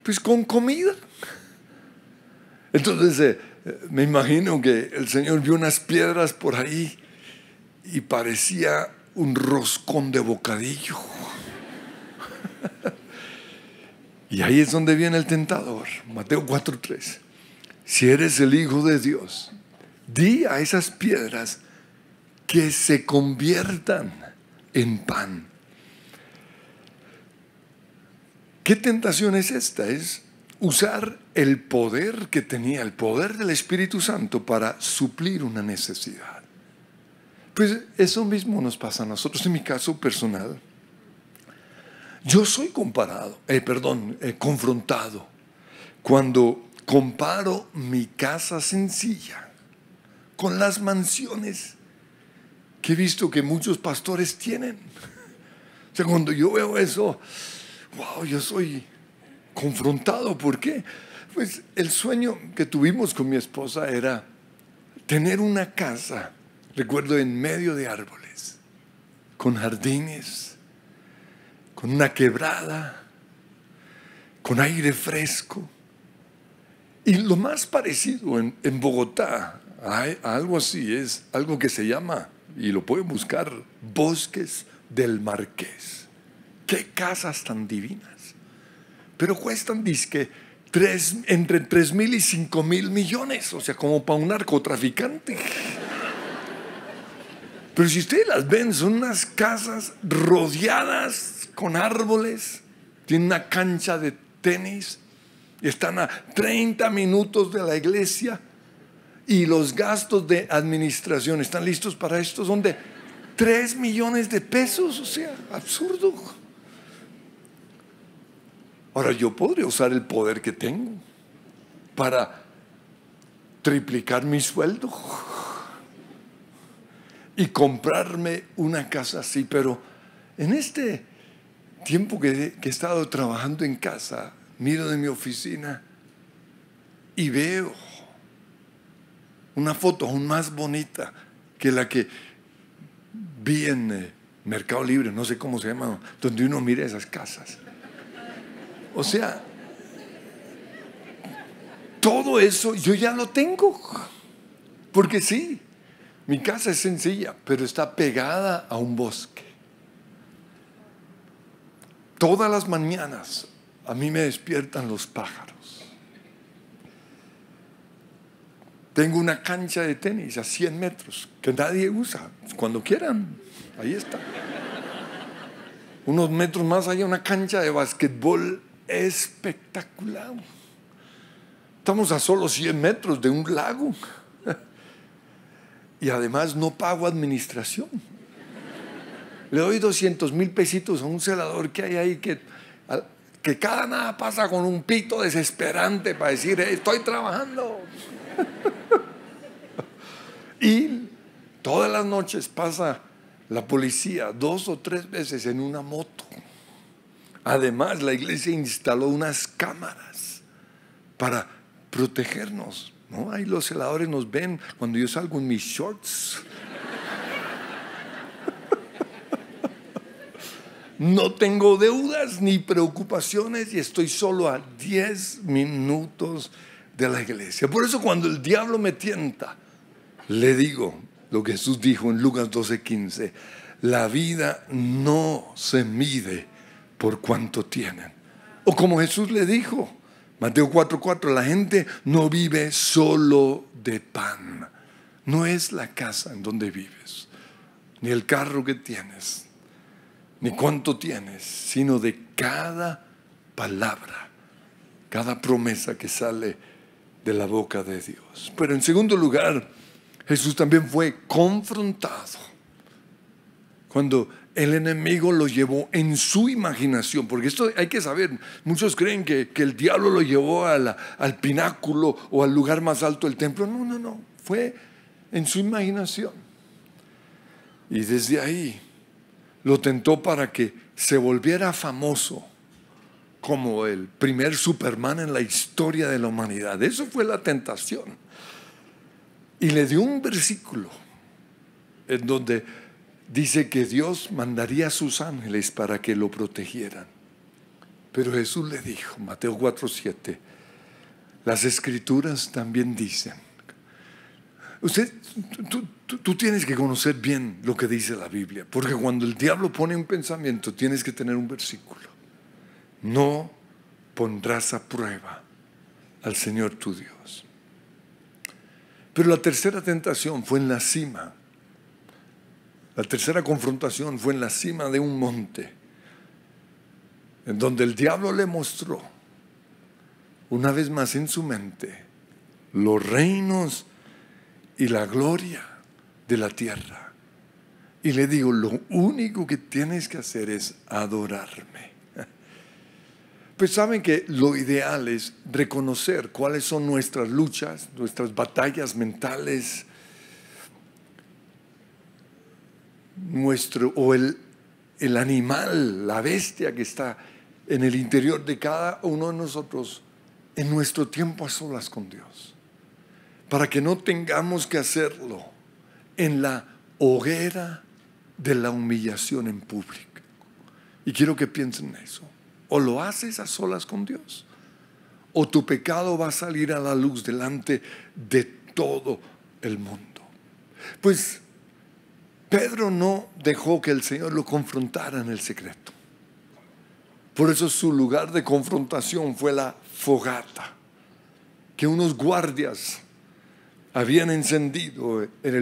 Pues con comida. Entonces me imagino que el Señor vio unas piedras por ahí y parecía un roscón de bocadillo. Y ahí es donde viene el tentador. Mateo 4:3. Si eres el Hijo de Dios, di a esas piedras que se conviertan en pan. ¿Qué tentación es esta? Es usar el poder que tenía, el poder del Espíritu Santo para suplir una necesidad. Pues eso mismo nos pasa a nosotros. En mi caso personal, yo soy confrontado cuando comparo mi casa sencilla con las mansiones que he visto que muchos pastores tienen. O sea, cuando yo veo eso, wow, yo soy confrontado. ¿Por qué? Pues el sueño que tuvimos con mi esposa era tener una casa, recuerdo, en medio de árboles, con jardines, con una quebrada, con aire fresco. Y lo más parecido en Bogotá a algo así es algo que se llama, y lo pueden buscar, Bosques del Marqués. ¡Qué casas tan divinas! Pero cuestan, dizque, entre 3.000 y 5.000 millones, o sea, como para un narcotraficante. Pero si ustedes las ven, son unas casas rodeadas con árboles, tienen una cancha de tenis, están a 30 minutos de la iglesia, y los gastos de administración están listos para esto, son de 3 millones de pesos, o sea, absurdo. Ahora, yo podría usar el poder que tengo para triplicar mi sueldo y comprarme una casa así, pero en este tiempo que he estado trabajando en casa, miro de mi oficina y veo una foto aún más bonita que la que vi en Mercado Libre, no sé cómo se llama, donde uno mira esas casas. O sea, todo eso yo ya lo tengo, porque sí, mi casa es sencilla, pero está pegada a un bosque. Todas las mañanas a mí me despiertan los pájaros. Tengo una cancha de tenis a 100 metros que nadie usa. Cuando quieran, ahí está. Unos metros más hay una cancha de basquetbol espectacular. Estamos a solo 100 metros de un lago. Y además no pago administración. Le doy 200,000 pesitos a un celador que hay ahí que cada nada pasa con un pito desesperante para decir, estoy trabajando. Y todas las noches pasa la policía 2 o 3 veces en una moto. Además, la iglesia instaló unas cámaras para protegernos, ¿no? Ahí los celadores nos ven cuando yo salgo en mis shorts. No tengo deudas ni preocupaciones y estoy solo a 10 minutos de la iglesia. Por eso cuando el diablo me tienta, le digo lo que Jesús dijo en Lucas 12:15: la vida no se mide por cuánto tienen. O como Jesús le dijo, Mateo 4:4, la gente no vive solo de pan. No es la casa en donde vives, ni el carro que tienes, ni cuánto tienes, sino de cada palabra, cada promesa que sale de la boca de Dios. Pero en segundo lugar, Jesús también fue confrontado cuando el enemigo lo llevó en su imaginación. Porque esto hay que saber, muchos creen que el diablo lo llevó al pináculo o al lugar más alto del templo. No, fue en su imaginación. Y desde ahí lo tentó para que se volviera famoso como el primer Superman en la historia de la humanidad. Eso fue la tentación. Y le dio un versículo en donde dice que Dios mandaría a sus ángeles para que lo protegieran. Pero Jesús le dijo, Mateo 4:7, las Escrituras también dicen. Tú tienes que conocer bien lo que dice la Biblia, porque cuando el diablo pone un pensamiento, tienes que tener un versículo. No pondrás a prueba al Señor tu Dios. Pero la tercera tentación fue en la cima. La tercera confrontación fue en la cima de un monte, en donde el diablo le mostró, una vez más en su mente, los reinos y la gloria de la tierra. Y le digo, lo único que tienes que hacer es adorarme. Pues saben que lo ideal es reconocer cuáles son nuestras luchas, nuestras batallas mentales, el animal, la bestia que está en el interior de cada uno de nosotros en nuestro tiempo a solas con Dios, para que no tengamos que hacerlo en la hoguera de la humillación en público. Y quiero que piensen en eso. O lo haces a solas con Dios, o tu pecado va a salir a la luz delante de todo el mundo. Pues Pedro no dejó que el Señor lo confrontara en el secreto. Por eso su lugar de confrontación fue la fogata que unos guardias habían encendido en el